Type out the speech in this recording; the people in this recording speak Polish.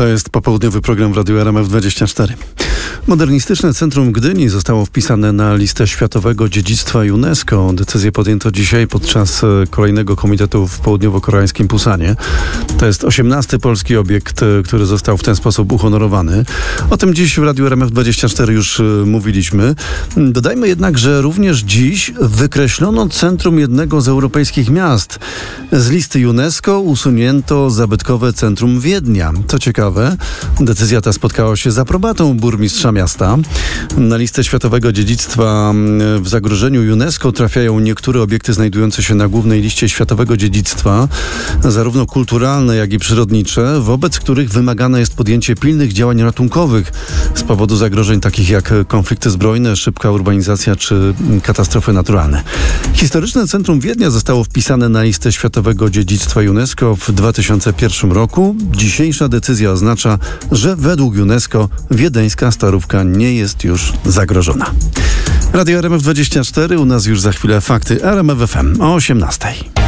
To jest popołudniowy program w Radiu RMF24. Modernistyczne centrum Gdyni zostało wpisane na listę Światowego Dziedzictwa UNESCO. Decyzję podjęto dzisiaj podczas kolejnego komitetu w południowo-koreańskim Pusanie. To jest 18. polski obiekt, który został w ten sposób uhonorowany. O tym dziś w Radiu RMF24 już mówiliśmy. Dodajmy jednak, że również dziś wykreślono centrum jednego z europejskich miast. Z listy UNESCO usunięto zabytkowe centrum Wiednia. Co ciekawe, decyzja ta spotkała się z aprobatą burmistrza miasta. Na listę Światowego Dziedzictwa w zagrożeniu UNESCO trafiają niektóre obiekty znajdujące się na głównej liście Światowego Dziedzictwa, zarówno kulturalne, jak i przyrodnicze, wobec których wymagane jest podjęcie pilnych działań ratunkowych z powodu zagrożeń takich jak konflikty zbrojne, szybka urbanizacja czy katastrofy naturalne. Historyczne Centrum Wiednia zostało wpisane na listę Światowego Dziedzictwa UNESCO w 2001 roku. Dzisiejsza decyzja oznacza, że według UNESCO wiedeńska Starówka nie jest już zagrożona. Radio RMF24, u nas już za chwilę fakty RMF FM o 18:00.